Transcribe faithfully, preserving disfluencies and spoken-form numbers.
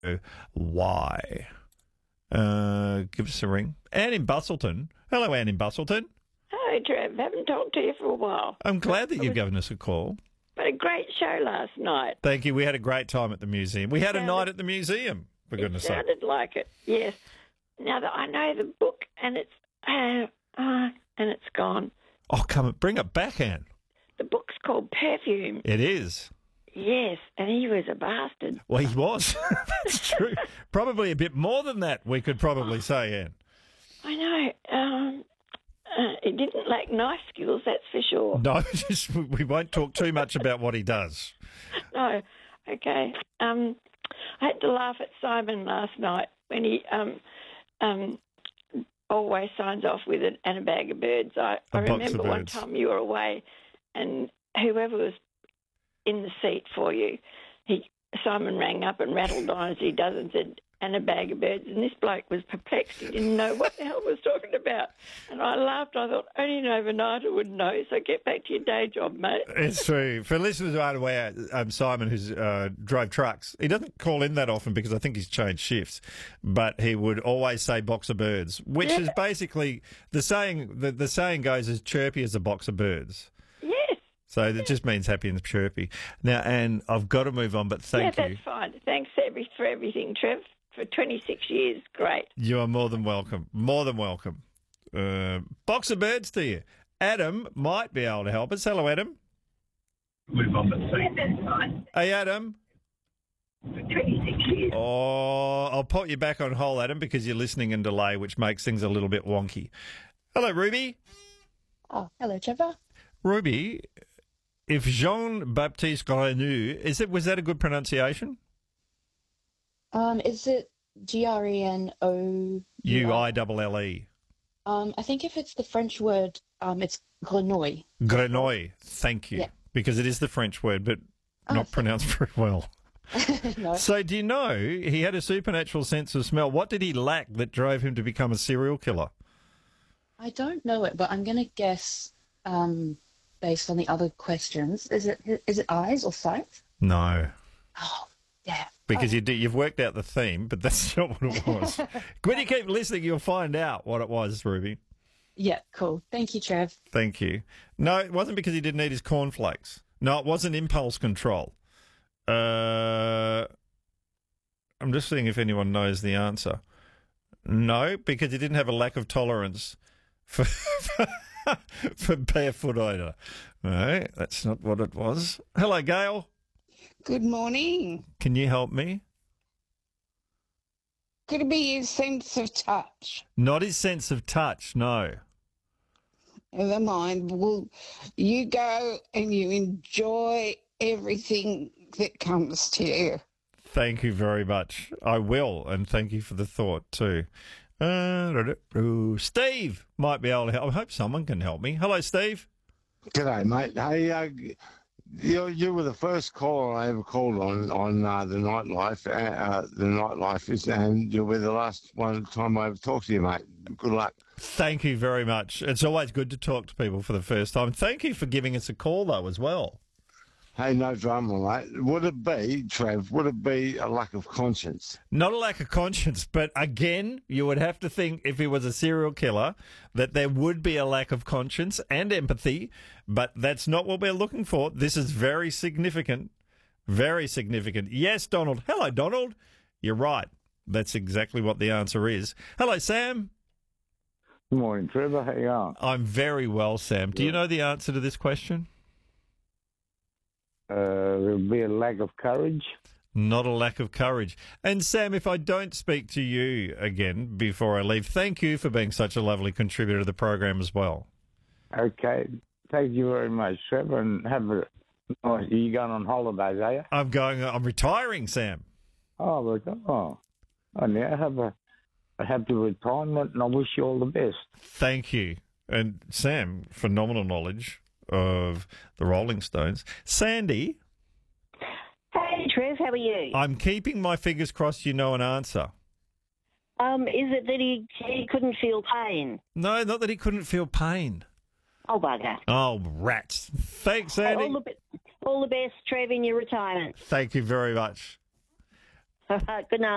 why. Uh, give us a ring. Anne in Bustleton. Hello, Anne in Bustleton. Hello, Trev. Haven't talked to you for a while. I'm glad that you've given us a call. But a great show last night. Thank you. We had a great time at the museum. We had a night at the museum, for goodness sake. It sounded like it, yes. Now that I know the book and it's uh, uh, and it's gone. Oh, come on. Bring it back, Anne. The book's called Perfume. It is. Yes, and he was a bastard. Well, he was. That's true. Probably a bit more than that, we could probably say, Anne. I know. Um, uh, he didn't lack knife skills, that's for sure. No, just, we won't talk too much about what he does. No. Okay. Um, I had to laugh at Simon last night when he um, um, always signs off with it and a bag of birds. I, I remember one time you were away and whoever was in the seat for you, he Simon rang up and rattled on as he does and said, and a bag of birds. And this bloke was perplexed. He didn't know what the hell was talking about. And I laughed. I thought, only an overnighter would know. So get back to your day job, mate. It's true. For listeners who aren't aware, um, Simon, who's uh, drove trucks, he doesn't call in that often because I think he's changed shifts. But he would always say box of birds, which yeah. is basically the saying. The, the saying goes as chirpy as a box of birds. Yes. So it just means happy and chirpy. Now, Anne, I've got to move on, but thank yeah, you. Yeah, that's fine. Thanks every, for everything, Trev. For twenty-six years, great. You are more than welcome. More than welcome. Uh, box of birds to you. Adam might be able to help us. Hello, Adam. Move on, but yeah, that's fine. Hey, Adam. For twenty-six years. Oh, I'll put you back on hold, Adam, because you're listening in delay, which makes things a little bit wonky. Hello, Ruby. Oh, hello, Trevor. Ruby, if Jean-Baptiste Grenu, is it, was that a good pronunciation? Um, is it G R E N O U I L L E? Um, I think if it's the French word, um, it's Grenouille. Grenouille, thank you. Yeah. Because it is the French word, but oh, not pronounced very well. No. So do you know he had a supernatural sense of smell? What did he lack that drove him to become a serial killer? I don't know it, but I'm going to guess um, based on the other questions. Is it is it eyes or sight? No. Oh, yeah. Because oh. you do, you've worked out the theme, but that's not what it was. When you keep listening, you'll find out what it was, Ruby. Yeah, cool. Thank you, Trev. Thank you. No, it wasn't because he didn't eat his cornflakes. No, it wasn't impulse control. Uh, I'm just seeing if anyone knows the answer. No, because he didn't have a lack of tolerance for for barefoot odour. No, that's not what it was. Hello, Gail. Good morning. Can you help me? Could it be his sense of touch? Not his sense of touch, no. Never mind. Well, you go and you enjoy everything that comes to you. Thank you very much. I will, and thank you for the thought too. Uh, Steve might be able to help. I hope someone can help me. Hello, Steve. G'day, mate. Hey, uh, you, you were the first caller I ever called on on uh, the nightlife. Uh, uh, the nightlife is, and you were the last one time I ever talked to you, mate. Good luck. Thank you very much. It's always good to talk to people for the first time. Thank you for giving us a call, though, as well. Hey, no drama, mate. Would it be, Trev, would it be a lack of conscience? Not a lack of conscience, but again, you would have to think if he was a serial killer that there would be a lack of conscience and empathy, but that's not what we're looking for. This is very significant, very significant. Yes, Donald. Hello, Donald. You're right. That's exactly what the answer is. Hello, Sam. Good morning, Trevor. How you going? I'm very well, Sam. Do you know the answer to this question? Uh, there'll be a lack of courage. Not a lack of courage. And Sam, if I don't speak to you again before I leave, thank you for being such a lovely contributor to the program as well. Okay. Thank you very much, Trevor. And have a... Oh, are you going on holidays, are you? I'm going... I'm retiring, Sam. Oh, but, oh. Oh, now have a, a happy retirement, and I wish you all the best. Thank you. And Sam, phenomenal knowledge of the Rolling Stones. Sandy. Hey, Trev, how are you? I'm keeping my fingers crossed you know an answer. Um, is it that he, he couldn't feel pain? No, not that he couldn't feel pain. Oh, bugger. Oh, rats. Thanks, Sandy. All the, all the best, Trev, in your retirement. Thank you very much. Good night.